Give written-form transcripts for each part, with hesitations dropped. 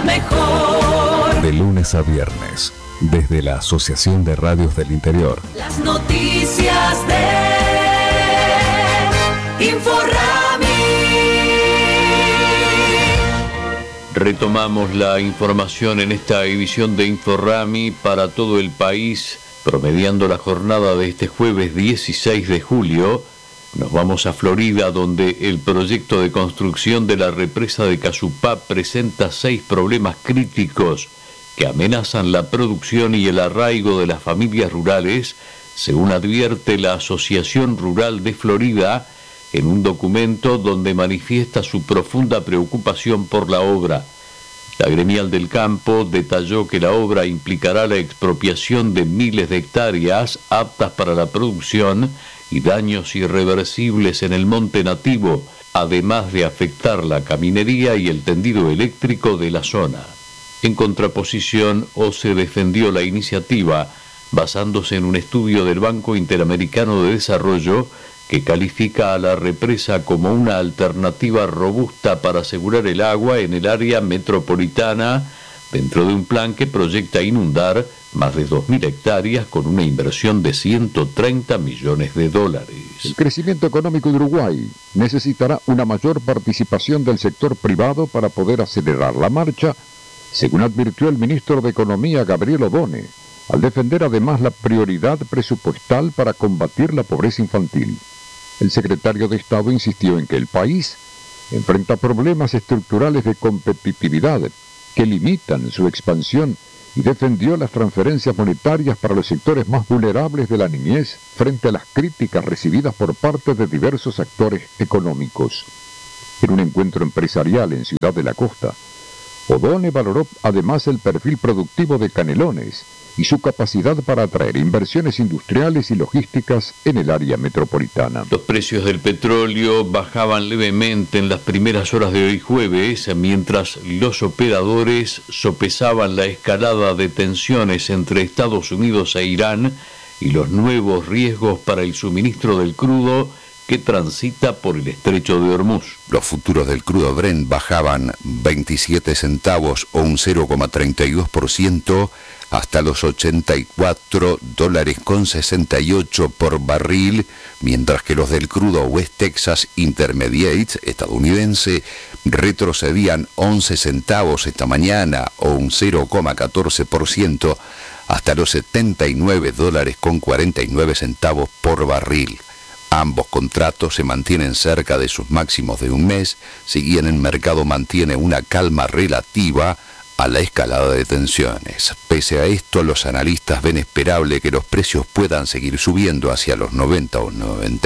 mejor. De lunes a viernes, desde la Asociación de Radios del Interior. Las noticias de Inforrami. Retomamos la información en esta edición de Inforrami para todo el país, promediando la jornada de este jueves 16 de julio. Nos vamos a Florida, donde el proyecto de construcción de la represa de Casupá presenta 6 problemas críticos que amenazan la producción y el arraigo de las familias rurales, según advierte la Asociación Rural de Florida en un documento donde manifiesta su profunda preocupación por la obra. La gremial del campo detalló que la obra implicará la expropiación de miles de hectáreas aptas para la producción y daños irreversibles en el monte nativo, además de afectar la caminería y el tendido eléctrico de la zona. En contraposición, OCE defendió la iniciativa basándose en un estudio del Banco Interamericano de Desarrollo que califica a la represa como una alternativa robusta para asegurar el agua en el área metropolitana, dentro de un plan que proyecta inundar más de 2.000 hectáreas con una inversión de $130 millones. El crecimiento económico de Uruguay necesitará una mayor participación del sector privado para poder acelerar la marcha, según advirtió el ministro de Economía Gabriel Odone, al defender además la prioridad presupuestal para combatir la pobreza infantil. El secretario de Estado insistió en que el país enfrenta problemas estructurales de competitividad que limitan su expansión y defendió las transferencias monetarias para los sectores más vulnerables de la niñez frente a las críticas recibidas por parte de diversos actores económicos. En un encuentro empresarial en Ciudad de la Costa, Odone valoró además el perfil productivo de Canelones y su capacidad para atraer inversiones industriales y logísticas en el área metropolitana. Los precios del petróleo bajaban levemente en las primeras horas de hoy jueves, mientras los operadores sopesaban la escalada de tensiones entre Estados Unidos e Irán y los nuevos riesgos para el suministro del crudo que transita por el estrecho de Hormuz. Los futuros del crudo Brent bajaban 27 centavos o un 0,32% hasta los $84.68 por barril, mientras que los del crudo West Texas Intermediate estadounidense retrocedían 11 centavos esta mañana o un 0,14% hasta los $79.49 por barril. Ambos contratos se mantienen cerca de sus máximos de un mes, si bien el mercado mantiene una calma relativa a la escalada de tensiones. Pese a esto, los analistas ven esperable que los precios puedan seguir subiendo hacia los $90 o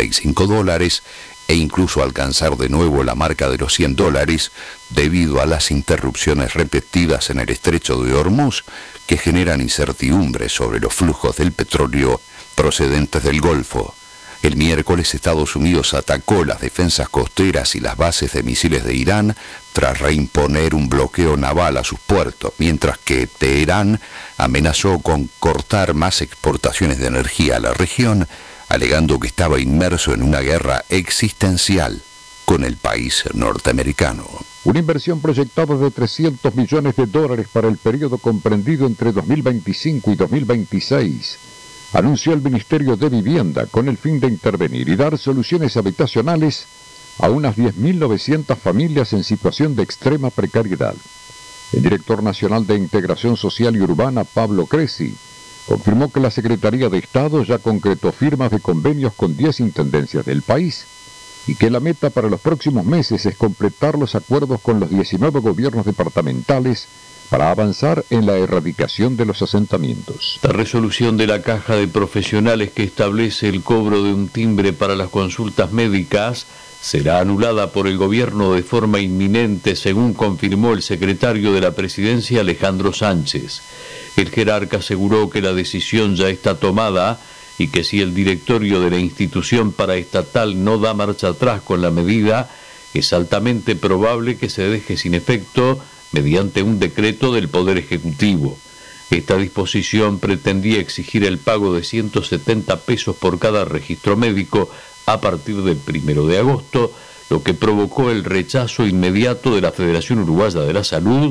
$95 e incluso alcanzar de nuevo la marca de los $100 debido a las interrupciones repetidas en el estrecho de Hormuz que generan incertidumbre sobre los flujos del petróleo procedentes del Golfo. El miércoles Estados Unidos atacó las defensas costeras y las bases de misiles de Irán tras reimponer un bloqueo naval a sus puertos, mientras que Teherán amenazó con cortar más exportaciones de energía a la región, alegando que estaba inmerso en una guerra existencial con el país norteamericano. Una inversión proyectada de $300 millones para el periodo comprendido entre 2025 y 2026. Anunció el Ministerio de Vivienda con el fin de intervenir y dar soluciones habitacionales a unas 10.900 familias en situación de extrema precariedad. El director nacional de Integración Social y Urbana, Pablo Cresci, confirmó que la Secretaría de Estado ya concretó firmas de convenios con 10 intendencias del país y que la meta para los próximos meses es completar los acuerdos con los 19 gobiernos departamentales para avanzar en la erradicación de los asentamientos. La resolución de la Caja de Profesionales que establece el cobro de un timbre para las consultas médicas será anulada por el gobierno de forma inminente, según confirmó el secretario de la Presidencia, Alejandro Sánchez. El jerarca aseguró que la decisión ya está tomada y que si el directorio de la institución paraestatal no da marcha atrás con la medida, es altamente probable que se deje sin efecto mediante un decreto del Poder Ejecutivo. Esta disposición pretendía exigir el pago de 170 pesos por cada registro médico a partir del 1 de agosto, lo que provocó el rechazo inmediato de la Federación Uruguaya de la Salud,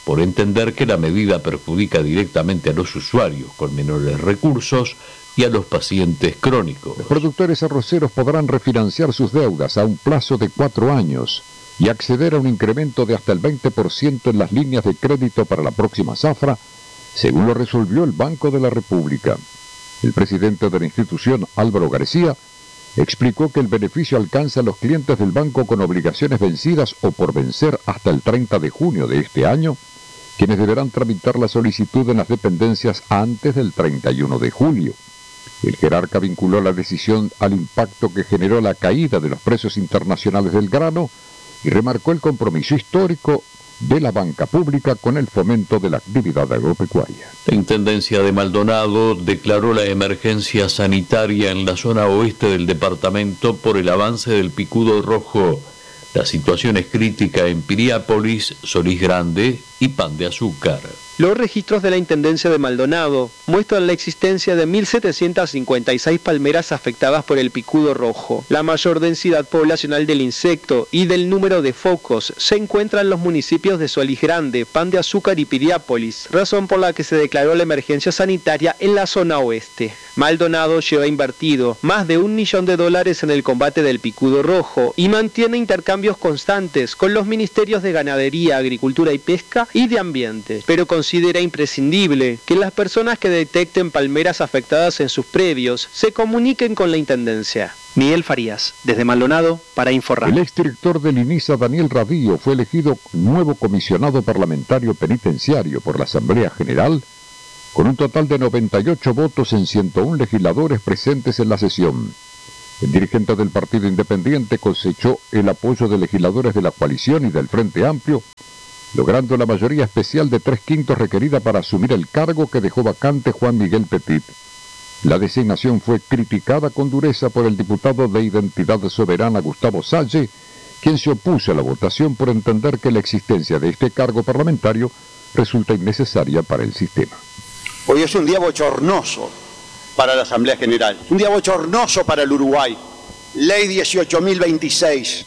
por entender que la medida perjudica directamente a los usuarios con menores recursos y a los pacientes crónicos. Los productores arroceros podrán refinanciar sus deudas a un plazo de 4 años y acceder a un incremento de hasta el 20% en las líneas de crédito para la próxima zafra, según lo resolvió el Banco de la República. El presidente de la institución, Álvaro García, explicó que el beneficio alcanza a los clientes del banco con obligaciones vencidas o por vencer hasta el 30 de junio de este año, quienes deberán tramitar la solicitud en las dependencias antes del 31 de julio. El jerarca vinculó la decisión al impacto que generó la caída de los precios internacionales del grano y remarcó el compromiso histórico de la banca pública con el fomento de la actividad agropecuaria. La Intendencia de Maldonado declaró la emergencia sanitaria en la zona oeste del departamento por el avance del picudo rojo. La situación es crítica en Piriápolis, Solís Grande y Pan de Azúcar. Los registros de la Intendencia de Maldonado muestran la existencia de 1.756 palmeras afectadas por el picudo rojo. La mayor densidad poblacional del insecto y del número de focos se encuentra en los municipios de Solís Grande, Pan de Azúcar y Piriápolis, razón por la que se declaró la emergencia sanitaria en la zona oeste. Maldonado lleva invertido más de $1 millón en el combate del picudo rojo y mantiene intercambios constantes con los ministerios de Ganadería, Agricultura y Pesca y de Ambiente, pero considera imprescindible que las personas que detecten palmeras afectadas en sus predios se comuniquen con la Intendencia. Miguel Farías, desde Maldonado, para Inforram. El exdirector del INISA, Daniel Radío, fue elegido nuevo comisionado parlamentario penitenciario por la Asamblea General, con un total de 98 votos en 101 legisladores presentes en la sesión. El dirigente del Partido Independiente cosechó el apoyo de legisladores de la coalición y del Frente Amplio, logrando la mayoría especial de 3/5 requerida para asumir el cargo que dejó vacante Juan Miguel Petit. La designación fue criticada con dureza por el diputado de Identidad Soberana Gustavo Salle, quien se opuso a la votación por entender que la existencia de este cargo parlamentario resulta innecesaria para el sistema. Hoy es un día bochornoso para la Asamblea General, un día bochornoso para el Uruguay. Ley 18.026,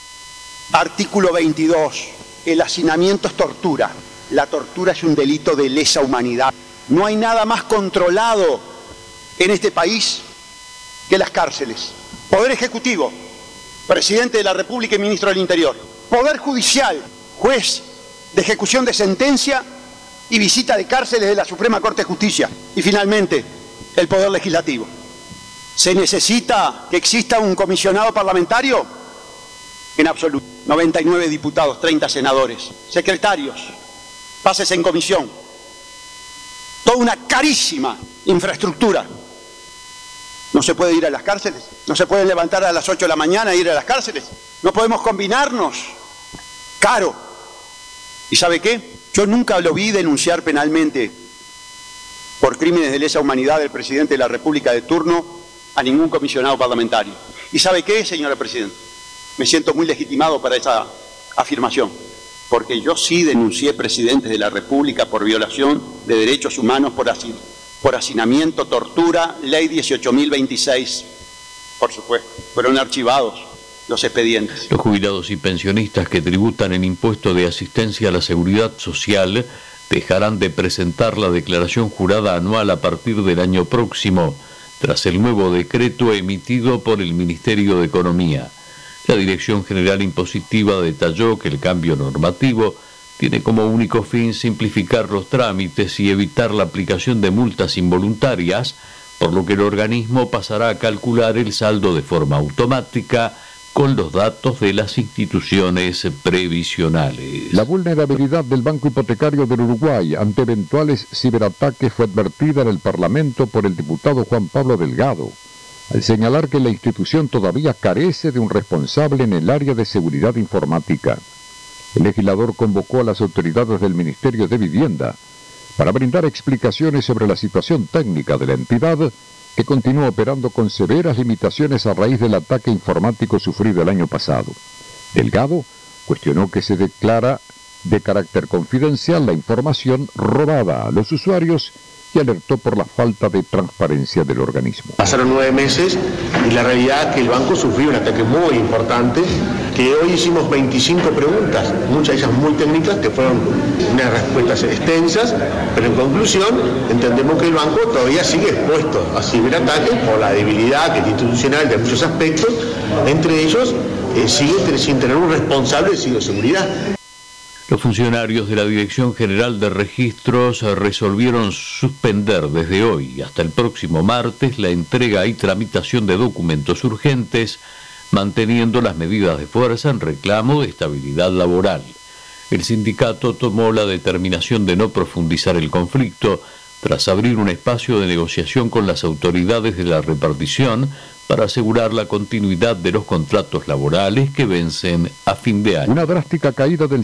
artículo 22, el hacinamiento es tortura. La tortura es un delito de lesa humanidad. No hay nada más controlado en este país que las cárceles. Poder Ejecutivo, Presidente de la República y Ministro del Interior. Poder Judicial, juez de ejecución de sentencia y visita de cárceles de la Suprema Corte de Justicia. Y finalmente, el Poder Legislativo. ¿Se necesita que exista un comisionado parlamentario? En absoluto. 99 diputados, 30 senadores, secretarios, pases en comisión. Toda una carísima infraestructura. No se puede ir a las cárceles, no se pueden levantar a las 8 de la mañana e ir a las cárceles. No podemos combinarnos. Caro. ¿Y sabe qué? Yo nunca lo vi denunciar penalmente por crímenes de lesa humanidad del presidente de la República de turno a ningún comisionado parlamentario. ¿Y sabe qué, señora Presidenta? Me siento muy legitimado para esa afirmación, porque yo sí denuncié presidentes de la República por violación de derechos humanos, por hacinamiento, tortura, ley 18.026, por supuesto, fueron archivados los expedientes. Los jubilados y pensionistas que tributan en impuesto de asistencia a la seguridad social dejarán de presentar la declaración jurada anual a partir del año próximo, tras el nuevo decreto emitido por el Ministerio de Economía. La Dirección General Impositiva detalló que el cambio normativo tiene como único fin simplificar los trámites y evitar la aplicación de multas involuntarias, por lo que el organismo pasará a calcular el saldo de forma automática con los datos de las instituciones previsionales. La vulnerabilidad del Banco Hipotecario del Uruguay ante eventuales ciberataques fue advertida en el Parlamento por el diputado Juan Pablo Delgado, al señalar que la institución todavía carece de un responsable en el área de seguridad informática. El legislador convocó a las autoridades del Ministerio de Vivienda para brindar explicaciones sobre la situación técnica de la entidad, que continúa operando con severas limitaciones a raíz del ataque informático sufrido el año pasado. Delgado cuestionó que se declara de carácter confidencial la información robada a los usuarios y alertó por la falta de transparencia del organismo. Pasaron 9 meses y la realidad es que el banco sufrió un ataque muy importante que hoy hicimos 25 preguntas, muchas de ellas muy técnicas, que fueron unas respuestas extensas, pero en conclusión entendemos que el banco todavía sigue expuesto a ciberataques por la debilidad institucional de muchos aspectos, entre ellos sigue sin tener un responsable de ciberseguridad. Los funcionarios de la Dirección General de Registros resolvieron suspender desde hoy hasta el próximo martes la entrega y tramitación de documentos urgentes, manteniendo las medidas de fuerza en reclamo de estabilidad laboral. El sindicato tomó la determinación de no profundizar el conflicto tras abrir un espacio de negociación con las autoridades de la repartición para asegurar la continuidad de los contratos laborales que vencen a fin de año. Una drástica caída del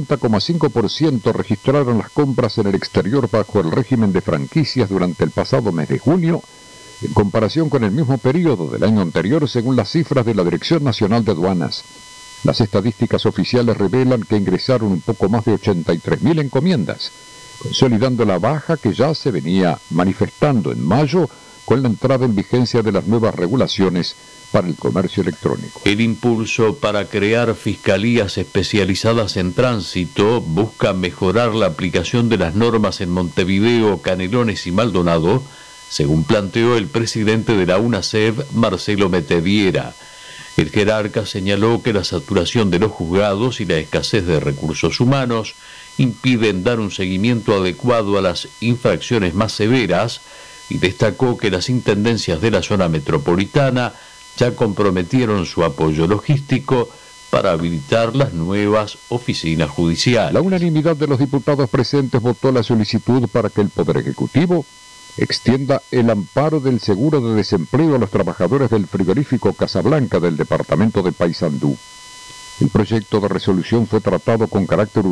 50,5% registraron las compras en el exterior bajo el régimen de franquicias durante el pasado mes de junio, en comparación con el mismo periodo del año anterior, según las cifras de la Dirección Nacional de Aduanas. Las estadísticas oficiales revelan que ingresaron un poco más de 83.000 encomiendas, consolidando la baja que ya se venía manifestando en mayo con la entrada en vigencia de las nuevas regulaciones para el comercio electrónico. El impulso para crear fiscalías especializadas en tránsito busca mejorar la aplicación de las normas en Montevideo, Canelones y Maldonado, según planteó el presidente de la UNACEF, Marcelo Metediera. El jerarca señaló que la saturación de los juzgados y la escasez de recursos humanos impiden dar un seguimiento adecuado a las infracciones más severas y destacó que las intendencias de la zona metropolitana ya comprometieron su apoyo logístico para habilitar las nuevas oficinas judiciales. La unanimidad de los diputados presentes votó la solicitud para que el Poder Ejecutivo extienda el amparo del seguro de desempleo a los trabajadores del frigorífico Casablanca del departamento de Paysandú. El proyecto de resolución fue tratado con carácter